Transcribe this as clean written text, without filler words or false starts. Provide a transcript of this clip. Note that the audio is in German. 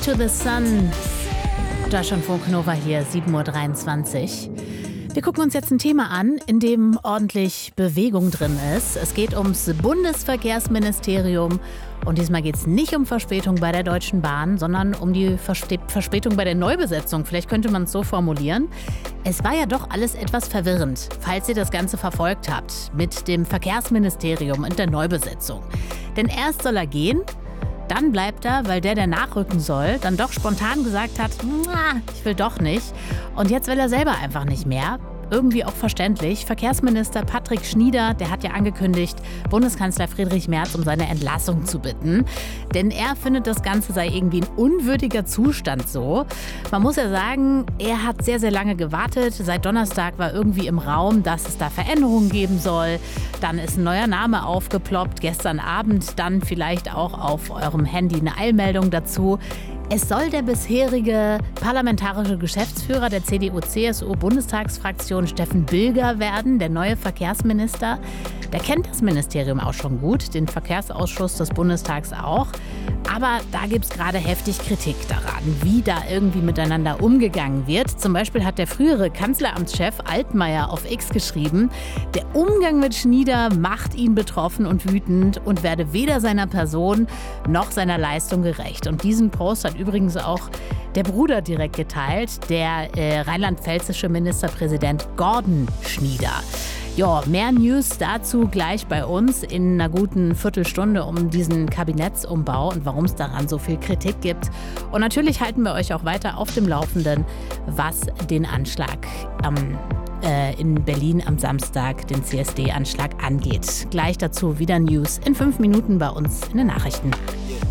to the Sun. Deutschlandfunk Nova hier, 7.23 Uhr. Wir gucken uns jetzt ein Thema an, in dem ordentlich Bewegung drin ist. Es geht ums Bundesverkehrsministerium. Und diesmal geht es nicht um Verspätung bei der Deutschen Bahn, sondern um die Verspätung bei der Neubesetzung. Vielleicht könnte man es so formulieren. Es war ja doch alles etwas verwirrend, falls ihr das Ganze verfolgt habt, mit dem Verkehrsministerium und der Neubesetzung. Denn erst soll er gehen, dann bleibt er, weil der nachrücken soll, dann doch spontan gesagt hat, ich will doch nicht. Und jetzt will er selber einfach nicht mehr. Irgendwie auch verständlich. Verkehrsminister Patrick Schnieder, der hat ja angekündigt, Bundeskanzler Friedrich Merz um seine Entlassung zu bitten. Denn er findet, das Ganze sei irgendwie ein unwürdiger Zustand so. Man muss ja sagen, er hat sehr, sehr lange gewartet. Seit Donnerstag war irgendwie im Raum, dass es da Veränderungen geben soll. Dann ist ein neuer Name aufgeploppt. Gestern Abend dann vielleicht auch auf eurem Handy eine Eilmeldung dazu. Es soll der bisherige parlamentarische Geschäftsführer der CDU-CSU-Bundestagsfraktion Steffen Bilger werden, der neue Verkehrsminister. Der kennt das Ministerium auch schon gut, den Verkehrsausschuss des Bundestags auch. Aber da gibt es gerade heftig Kritik daran, wie da irgendwie miteinander umgegangen wird. Zum Beispiel hat der frühere Kanzleramtschef Altmaier auf X geschrieben, der Umgang mit Schnieder macht ihn betroffen und wütend und werde weder seiner Person noch seiner Leistung gerecht. Und diesen Post hat übrigens auch der Bruder direkt geteilt, der rheinland-pfälzische Ministerpräsident Gordon Schnieder. Ja, mehr News dazu gleich bei uns in einer guten Viertelstunde um diesen Kabinettsumbau und warum es daran so viel Kritik gibt. Und natürlich halten wir euch auch weiter auf dem Laufenden, was den Anschlag in Berlin am Samstag, den CSD-Anschlag angeht. Gleich dazu wieder News in 5 Minuten bei uns in den Nachrichten.